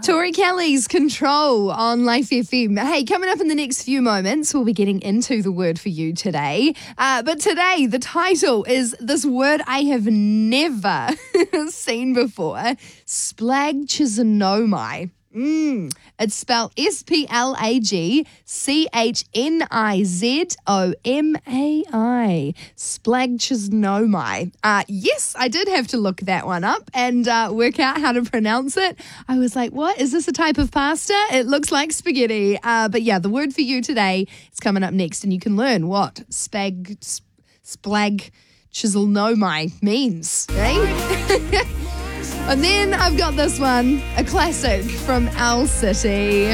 Tori Kelly's Control on Life FM. Hey, coming up in the next few moments, we'll be getting into the word for you today. But today, the title is this word I have never seen before, splagchizonomai. It's spelled splagchizonomai. Splagchizonomai. Yes, I did have to look that one up and work out how to pronounce it. I was like, what? Is this a type of pasta? It looks like spaghetti. But yeah, the word for you today is coming up next, and you can learn what splagchizonomai means. Eh? And then I've got this one, a classic from Owl City.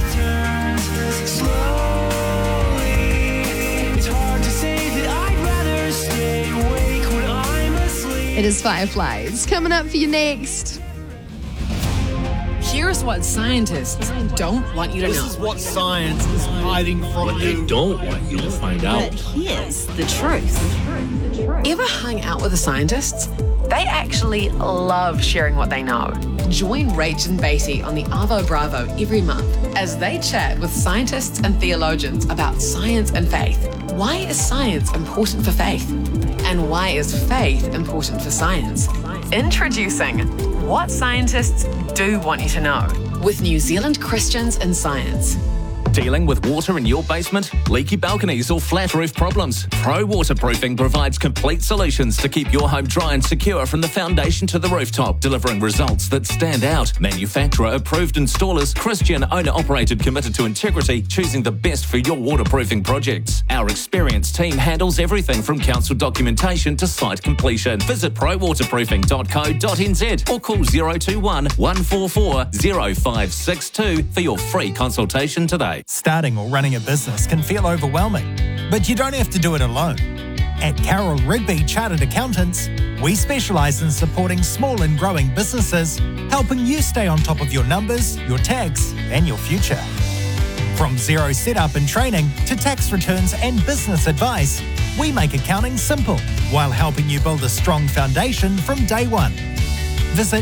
It is Fireflies. Coming up for you next. Here's what scientists don't want you to know. This is what science is hiding from What you. they don't want you to find out. But here's the truth. Ever hung out with the scientists? They actually love sharing what they know. Join Rach and Beatty on the Arvo Bravo every month as they chat with scientists and theologians about science and faith. Why is science important for faith? And why is faith important for science? Introducing What Scientists Do Want You to Know with New Zealand Christians in Science. Dealing with water in your basement, leaky balconies or flat roof problems? Pro Waterproofing provides complete solutions to keep your home dry and secure from the foundation to the rooftop, delivering results that stand out. Manufacturer-approved installers, Christian owner-operated, committed to integrity, choosing the best for your waterproofing projects. Our experienced team handles everything from council documentation to site completion. Visit prowaterproofing.co.nz or call 021 144 0562 for your free consultation today. Starting or running a business can feel overwhelming, but you don't have to do it alone. At Carroll Rigby Chartered Accountants, we specialise in supporting small and growing businesses, helping you stay on top of your numbers, your tax, and your future. From zero setup and training to tax returns and business advice, we make accounting simple while helping you build a strong foundation from day one. Visit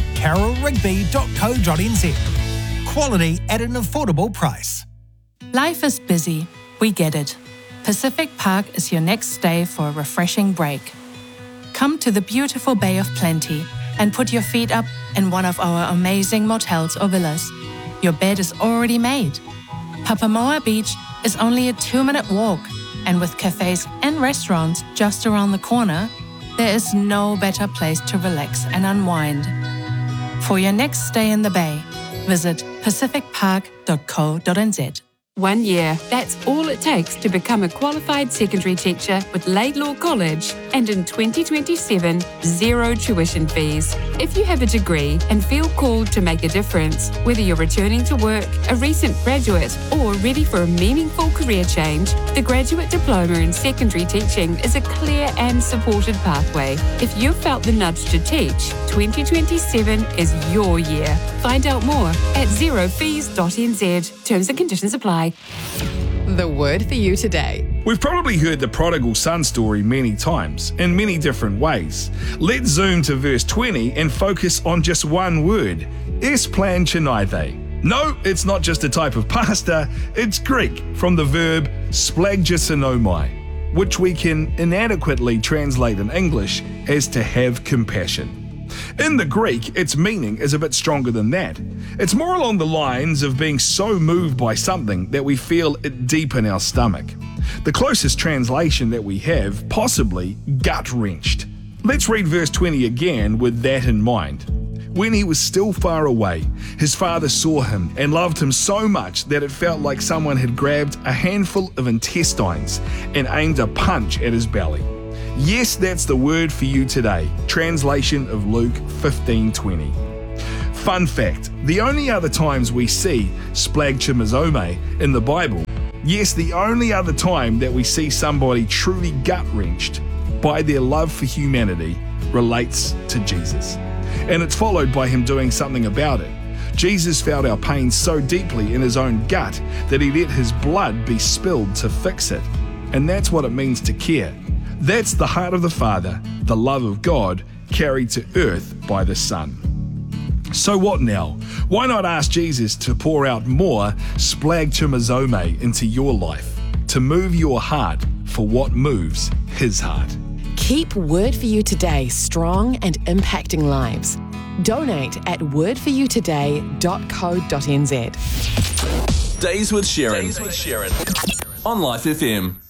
carrollrigby.co.nz. Quality at an affordable price. Life is busy. We get it. Pacific Park is your next stay for a refreshing break. Come to the beautiful Bay of Plenty and put your feet up in one of our amazing motels or villas. Your bed is already made. Papamoa Beach is only a 2-minute walk, and with cafes and restaurants just around the corner, there is no better place to relax and unwind. For your next stay in the Bay, visit pacificpark.co.nz. 1 year. That's all it takes to become a qualified secondary teacher with Laidlaw College. And in 2027, zero tuition fees. If you have a degree and feel called to make a difference, whether you're returning to work, a recent graduate, or ready for a meaningful career change, the Graduate Diploma in Secondary Teaching is a clear and supported pathway. If you've felt the nudge to teach, 2027 is your year. Find out more at zerofees.nz. Terms and conditions apply. The word for you today. We've probably heard the prodigal son story many times, in many different ways. Let's zoom to verse 20 and focus on just one word, esplanchinidae. No, it's not just a type of pasta, it's Greek, from the verb splagchizonomai, which we can inadequately translate in English as to have compassion. In the Greek, its meaning is a bit stronger than that. It's more along the lines of being so moved by something that we feel it deep in our stomach. The closest translation that we have, possibly gut-wrenched. Let's read verse 20 again with that in mind. When he was still far away, his father saw him and loved him so much that it felt like someone had grabbed a handful of intestines and aimed a punch at his belly. Yes, that's the word for you today. Translation of Luke 15:20. Fun fact, the only other times we see splagchizonomai in the Bible, yes, the only other time that we see somebody truly gut-wrenched by their love for humanity relates to Jesus. And it's followed by him doing something about it. Jesus felt our pain so deeply in his own gut that he let his blood be spilled to fix it. And that's what it means to care. That's the heart of the Father, the love of God, carried to earth by the Son. So what now? Why not ask Jesus to pour out more splagchomazome into your life, to move your heart for what moves his heart? Keep Word For You Today strong and impacting lives. Donate at wordforyoutoday.co.nz. Days with Sharon. On Life FM.